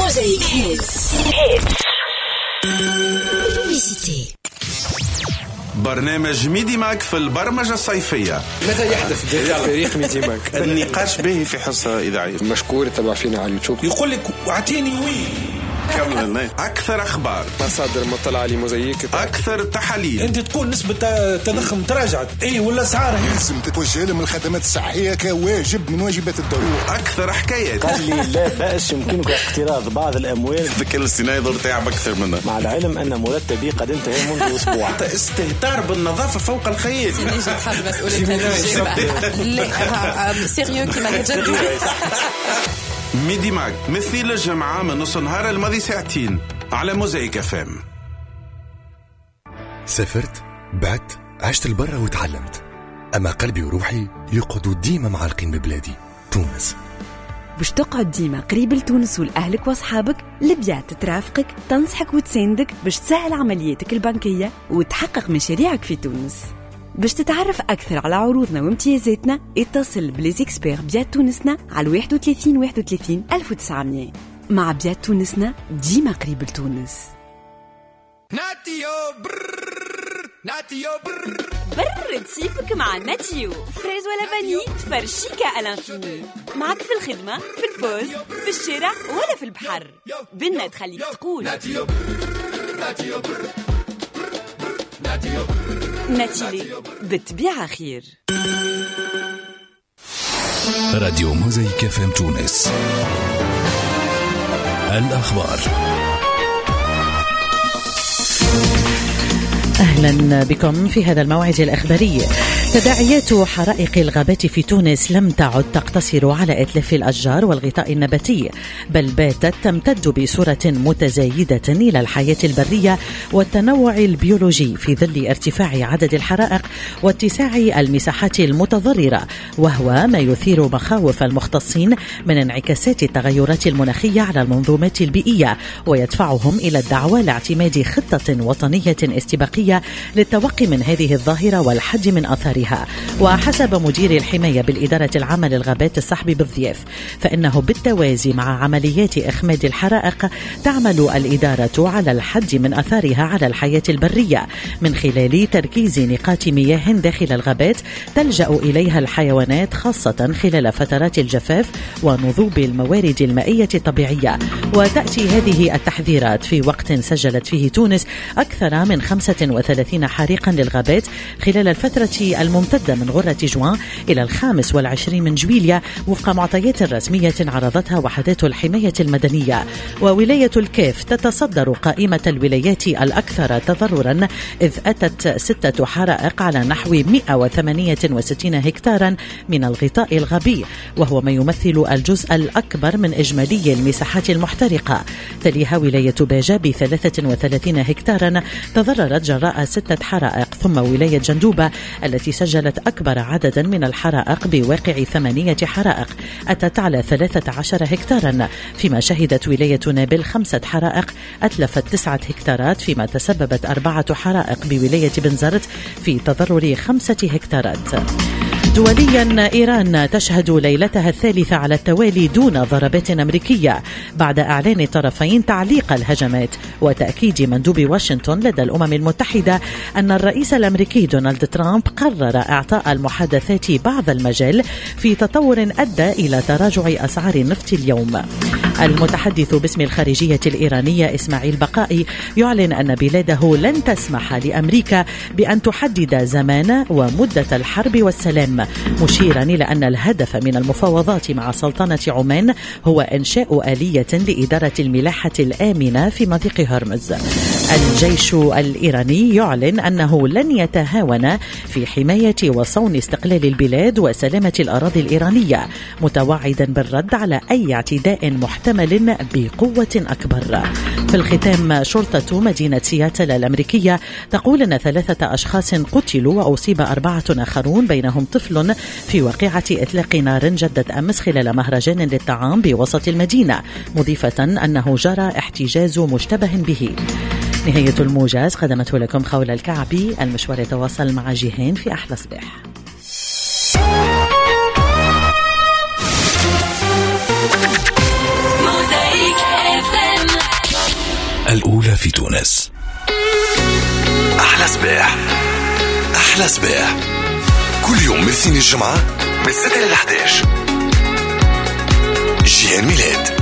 Mosaic Hits. برنامج ميدي ماك في البرمجة الصيفية. ماذا يحدث داخل فريق ميدي ماك؟ النقاش به في حصة إذاعية. مشكور تبع فينا على اليوتيوب. يقول لك اعطيني أكثر أخبار، مصادر مطلعة لموزايك، أكثر تحاليل. أنت تكون نسبة التضخم تراجعت ولا أسعار لازم تتوجه لهم الخدمات الصحية كواجب من واجبات الدولة. أكثر حكايات. قال لي لا بأس يمكنك اقتراض بعض الأموال. الذكاء الاصطناعي يقدر تعب أكثر منها. مع العلم أن مرتبي قد انتهى منذ أسبوع. استهتار بالنظافة فوق الخيال. سيريو كما تجدوا. ميدي ماك مثل الجمعة من نص نهار الماضي ساعتين على موزايك FM. سافرت، بعت، عشت البرة وتعلمت، أما قلبي وروحي يقعدوا ديما معلقين ببلادي تونس. باش تقعد ديما قريب لتونس ولأهلك وأصحابك، لبيات ترافقك تنصحك وتساندك باش تسهل عملياتك البنكية وتحقق مشاريعك في تونس. باش تتعرف أكثر على عروضنا وامتيازاتنا اتصل بليزيكسبير بيات تونسنا على 31 31 1900. مع بيات تونسنا ديما قريب لتونس. برد صيفك مع ناتيو، فريز ولا فاني فرشيكا الانفيني. معك في الخدمة، في البوز، في الشارع ولا في البحر، بنا تخليك تقول ناتيو ناتيلي بالطبيعة خير. راديو موزايك FM تونس. الأخبار. أهلا بكم في هذا الموعد الأخباري. تداعيات حرائق الغابات في تونس لم تعد تقتصر على إتلاف الأشجار والغطاء النباتي، بل باتت تمتد بصورة متزايدة إلى الحياة البرية والتنوع البيولوجي في ظل ارتفاع عدد الحرائق واتساع المساحات المتضررة، وهو ما يثير مخاوف المختصين من انعكاسات التغيرات المناخية على المنظومات البيئية، ويدفعهم إلى الدعوة لاعتماد خطة وطنية استباقية للتوقي من هذه الظاهرة والحد من أثارها. وحسب مدير الحماية بالإدارة العامة للغابات الصحبي بالضياف، فإنه بالتوازي مع عمليات إخماد الحرائق تعمل الإدارة على الحد من أثارها على الحياة البرية من خلال تركيز نقاط مياه داخل الغابات تلجأ إليها الحيوانات، خاصة خلال فترات الجفاف ونضوب الموارد المائية الطبيعية. وتأتي هذه التحذيرات في وقت سجلت فيه تونس أكثر من 35 حريقا للغابات خلال الفترة الممتدة من غرة جوان إلى 25 من جويليا، وفق معطيات رسمية عرضتها وحدات الحماية المدنية. وولاية الكاف تتصدر قائمة الولايات الأكثر تضررا، إذ أتت 6 حرائق على نحو 168 هكتارا من الغطاء الغابي، وهو ما يمثل الجزء الأكبر من إجمالي المساحات المحترقة. تليها ولاية باجة ب33 هكتارا تضررت جراء 6 حرائق، ثم ولاية جندوبة التي سجلت أكبر عددا من الحرائق بواقع 8 حرائق أتت على 13 هكتارا، فيما شهدت ولاية نابل 5 حرائق أتلفت 9 هكتارات، فيما تسببت 4 حرائق بولاية بنزرت في تضرر 5 هكتارات. دوليا، إيران تشهد ليلتها الثالثة على التوالي دون ضربات أمريكية بعد إعلان الطرفين تعليق الهجمات وتأكيد مندوب واشنطن لدى الأمم المتحدة أن الرئيس الأمريكي دونالد ترامب قرر إعطاء المحادثات بعض المجال في تطور أدى إلى تراجع أسعار النفط اليوم. المتحدث باسم الخارجية الإيرانية إسماعيل بقائي يعلن أن بلاده لن تسمح لأمريكا بأن تحدد زمان ومدة الحرب والسلام، مشيرا إلى أن الهدف من المفاوضات مع سلطنة عمان هو إنشاء آلية لإدارة الملاحة الآمنة في مضيق هرمز. الجيش الإيراني يعلن أنه لن يتهاون في حماية وصون استقلال البلاد وسلامة الأراضي الإيرانية، متوعدا بالرد على أي اعتداء محتمل بقوة أكبر. في الختام، شرطة مدينة سياتل الأمريكية تقول أن 3 أشخاص قتلوا وأصيب 4 آخرون بينهم طفل في واقعة إطلاق نار جدت أمس خلال مهرجان للطعام بوسط المدينة، مضيفة أنه جرى احتجاز مشتبه به. نهاية الموجز قدمته لكم خولة الكعبي. المشوار يتواصل مع جيهان في أحلى صباح. Mosaic FM. الأولى في تونس. أحلى صباح، أحلى صباح، كل يوم من الاثنين الجمعة من 6 ل 11. جيان ميلاد.